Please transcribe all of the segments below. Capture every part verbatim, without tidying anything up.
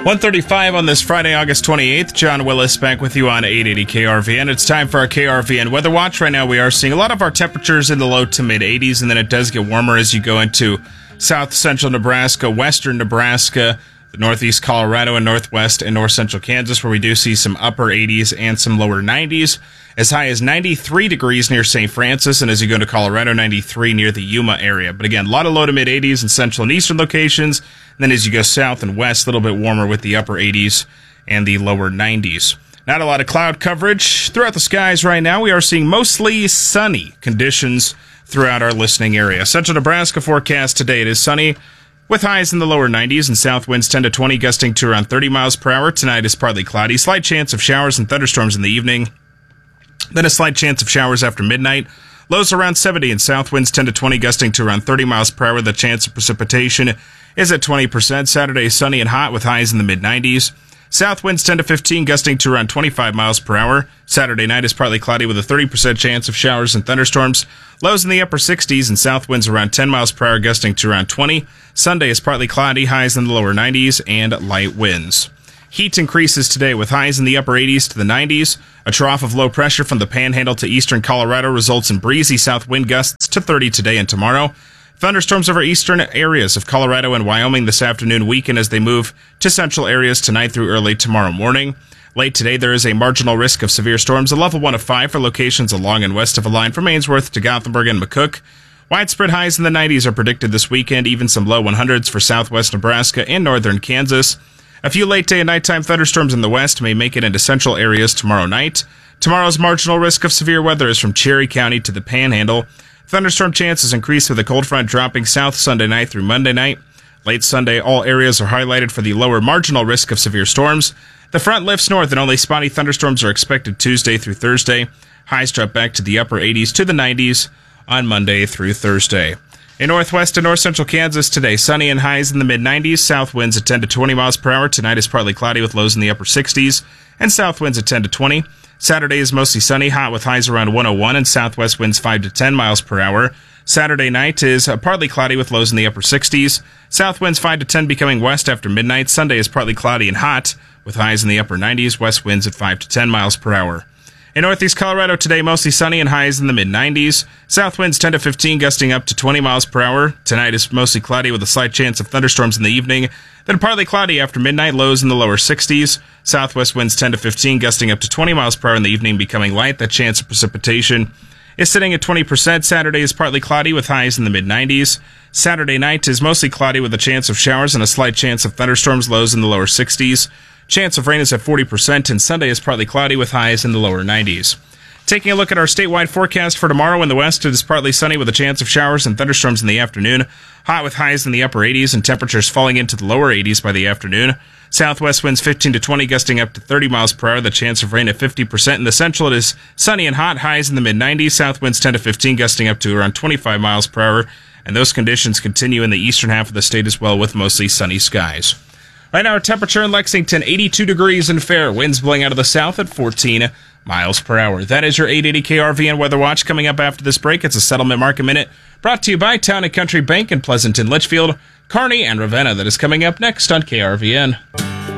one thirty-five on this Friday, August twenty-eighth. John Willis back with you on eight eighty K R V N. It's time for our K R V N Weather Watch. Right now we are seeing a lot of our temperatures in the low to mid eighties, and then it does get warmer as you go into south central Nebraska, western Nebraska, the northeast Colorado, and northwest and north central Kansas, where we do see some upper eighties and some lower nineties. As high as ninety-three degrees near Saint Francis, and as you go to Colorado, ninety-three near the Yuma area. But again, a lot of low to mid eighties in central and eastern locations. And then as you go south and west, a little bit warmer with the upper eighties and the lower nineties. Not a lot of cloud coverage throughout the skies right now. We are seeing mostly sunny conditions throughout our listening area. Central Nebraska forecast today, it is sunny with highs in the lower nineties and south winds ten to twenty, gusting to around thirty miles per hour. Tonight is partly cloudy. Slight chance of showers and thunderstorms in the evening. Then a slight chance of showers after midnight. Lows around seventy and south winds ten to twenty, gusting to around thirty miles per hour. The chance of precipitation is at twenty percent. Saturday is sunny and hot with highs in the mid nineties. South winds ten to fifteen, gusting to around twenty-five miles per hour. Saturday night is partly cloudy with a thirty percent chance of showers and thunderstorms. Lows in the upper sixties and south winds around ten miles per hour, gusting to around twenty. Sunday is partly cloudy, highs in the lower nineties, and light winds. Heat increases today with highs in the upper eighties to the nineties. A trough of low pressure from the Panhandle to eastern Colorado results in breezy south wind gusts to thirty today and tomorrow. Thunderstorms over eastern areas of Colorado and Wyoming this afternoon weaken as they move to central areas tonight through early tomorrow morning. Late today, there is a marginal risk of severe storms, a level one of five for locations along and west of a line from Ainsworth to Gothenburg and McCook. Widespread highs in the nineties are predicted this weekend, even some low hundreds for southwest Nebraska and northern Kansas. A few late day and nighttime thunderstorms in the west may make it into central areas tomorrow night. Tomorrow's marginal risk of severe weather is from Cherry County to the Panhandle. Thunderstorm chances increase with a cold front dropping south Sunday night through Monday night. Late Sunday, all areas are highlighted for the lower marginal risk of severe storms. The front lifts north and only spotty thunderstorms are expected Tuesday through Thursday. Highs drop back to the upper eighties to the nineties on Monday through Thursday. In northwest and north central Kansas today, sunny and highs in the mid nineties. South winds at ten to twenty miles per hour. Tonight is partly cloudy with lows in the upper sixties and south winds at ten to twenty. Saturday is mostly sunny, hot with highs around one oh one and southwest winds five to ten miles per hour. Saturday night is uh, partly cloudy with lows in the upper sixties. South winds five to ten becoming west after midnight. Sunday is partly cloudy and hot with highs in the upper nineties. West winds at five to ten miles per hour. In northeast Colorado today, mostly sunny and highs in the mid nineties. South winds ten to fifteen, gusting up to twenty miles per hour. Tonight is mostly cloudy with a slight chance of thunderstorms in the evening. Then partly cloudy after midnight, lows in the lower sixties. Southwest winds ten to fifteen, gusting up to twenty miles per hour in the evening, becoming light. The chance of precipitation is sitting at twenty percent. Saturday is partly cloudy with highs in the mid nineties. Saturday night is mostly cloudy with a chance of showers and a slight chance of thunderstorms, lows in the lower sixties. Chance of rain is at forty percent, and Sunday is partly cloudy with highs in the lower nineties. Taking a look at our statewide forecast for tomorrow, in the west, it is partly sunny with a chance of showers and thunderstorms in the afternoon. Hot with highs in the upper eighties and temperatures falling into the lower eighties by the afternoon. Southwest winds fifteen to twenty, gusting up to thirty miles per hour. The chance of rain at fifty percent. In the central, it is sunny and hot, highs in the mid nineties. South winds ten to fifteen, gusting up to around twenty-five miles per hour. And those conditions continue in the eastern half of the state as well, with mostly sunny skies. Right now, our temperature in Lexington, eighty-two degrees and fair. Winds blowing out of the south at fourteen miles per hour. That is your eight eighty K R V N Weather Watch. Coming up after this break, it's a Settlement Market Minute brought to you by Town and Country Bank in Pleasanton, Litchfield, Kearney, and Ravenna. That is coming up next on K R V N.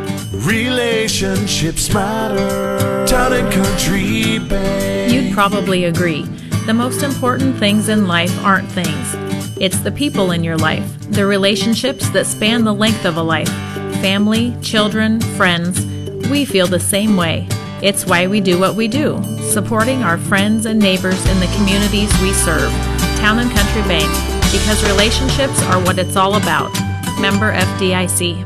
Relationships matter. Town and Country Bank. You'd probably agree. The most important things in life aren't things. It's the people in your life, the relationships that span the length of a life. Family, children, friends. We feel the same way. It's why we do what we do, supporting our friends and neighbors in the communities we serve. Town and Country Bank, because relationships are what it's all about. Member F D I C.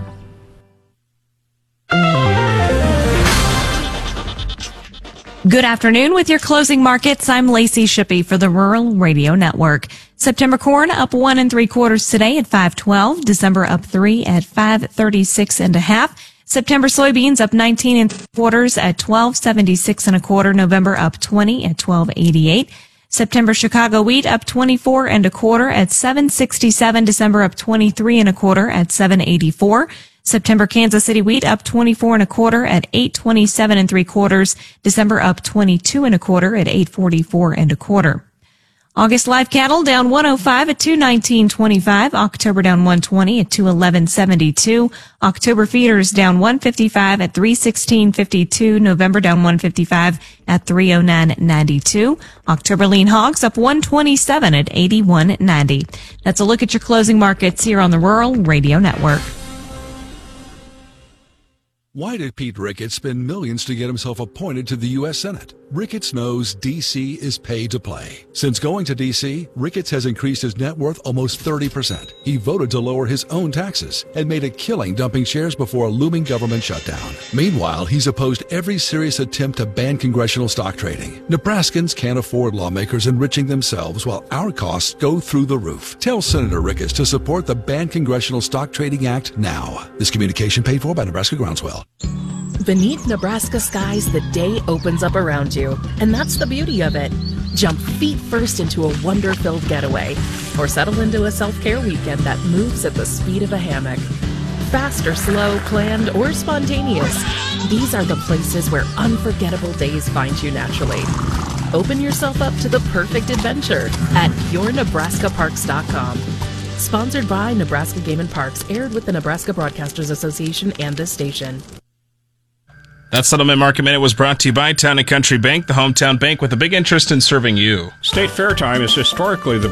Good afternoon with your closing markets. I'm Lacey Shippey for the Rural Radio Network. September corn up one and three quarters today at five twelve. December up three at five thirty-six and a half. September soybeans up nineteen and three quarters at twelve seventy-six and a quarter. November up twenty at twelve eighty-eight. September Chicago wheat up twenty-four and a quarter at seven sixty-seven. December up twenty-three and a quarter at seven eighty-four. September Kansas City wheat up twenty-four and a quarter at eight twenty-seven and three quarters. December up twenty-two and a quarter at eight forty-four and a quarter. August live cattle down one oh five at two nineteen twenty-five. October down one twenty at two eleven seventy-two. October feeders down one fifty-five at three sixteen fifty-two. November down one fifty-five at three oh nine ninety-two. October lean hogs up one twenty-seven at eighty-one ninety. That's a look at your closing markets here on the Rural Radio Network. Why did Pete Ricketts spend millions to get himself appointed to the U S Senate? Ricketts knows D C is paid to play. Since going to D C, Ricketts has increased his net worth almost thirty percent. He voted to lower his own taxes and made a killing dumping shares before a looming government shutdown. Meanwhile, he's opposed every serious attempt to ban congressional stock trading. Nebraskans can't afford lawmakers enriching themselves while our costs go through the roof. Tell Senator Ricketts to support the Ban Congressional Stock Trading Act now. This communication paid for by Nebraska Groundswell. Beneath Nebraska skies, the day opens up around you, and that's the beauty of it. Jump feet first into a wonder-filled getaway, or settle into a self-care weekend that moves at the speed of a hammock. Fast or slow, planned or spontaneous, these are the places where unforgettable days find you naturally. Open yourself up to the perfect adventure at your nebraska parks dot com. Sponsored by Nebraska Game and Parks, aired with the Nebraska Broadcasters Association and this station. That Settlement Market Minute was brought to you by Town and Country Bank, the hometown bank with a big interest in serving you. State Fair time is historically the